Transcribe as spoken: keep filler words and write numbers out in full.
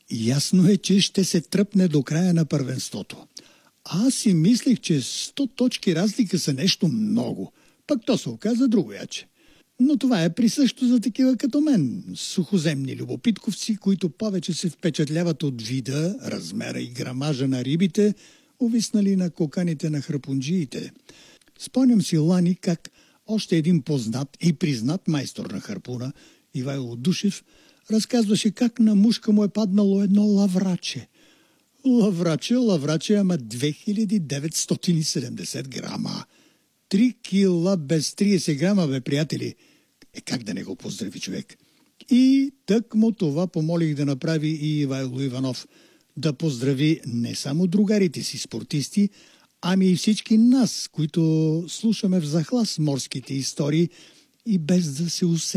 Ясно е, че ще се тръпне до края на първенството. Аз си мислех, че сто точки разлика са нещо много. Пък то се оказа другояче. Но това е присъщо за такива като мен, сухоземни любопитковци, които повече се впечатляват от вида, размера и грамажа на рибите, увиснали на коканите на храпунджиите. Спомням си лани как още един познат и признат майстор на харпуна, Ивайло Душев, разказваше как на мушка му е паднало едно лавраче. Лавраче, лавраче, ама две хиляди деветстотин и седемдесет грама. Три кила без тридесет грама, бе, приятели. Е, как да не го поздрави човек? И тък му това помолих да направи и Ивайло Иванов. Да поздрави не само другарите си спортисти, ами и всички нас, които слушаме в захлас морските истории и без да се усетим.